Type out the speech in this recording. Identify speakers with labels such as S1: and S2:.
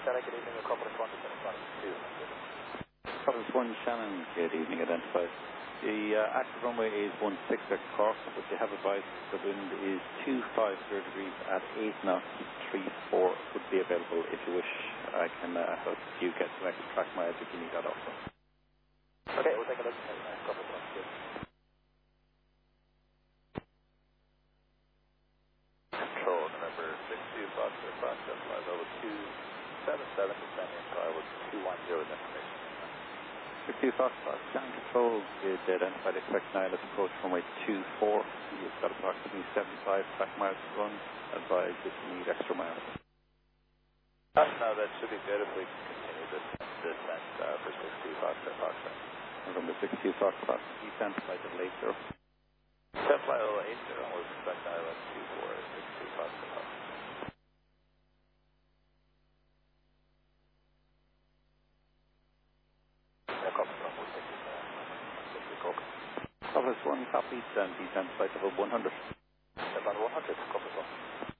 S1: Good evening, a couple of flights in front of 2.
S2: Covers 1 Shannon, good evening, identified. The active runway is 16 at Cork, but you have advised the wind is 250 degrees at 8 knots, 34 would be available if you wish. I can help you get some extra track miles if you need that also.
S1: Okay, we'll take a look at a couple of flights. Control, November 62 Foxtrot, process flight level 277, descending flight level 210 is information.
S2: 62 Foxtrot, Shannon Control is identified expect ILS approach runway 24. You've got approximately 75 track miles to run. Advise if you need extra miles.
S1: No, that should be good if we can continue this descent for 62 Foxtrot.
S2: November 62 Foxtrot, descent flight of late 0.
S1: Descent flight level 80, we'll expect ILS 24, 62 Foxtrot.
S2: Office 1 copies and descent flight level 100.
S1: About 100, copy.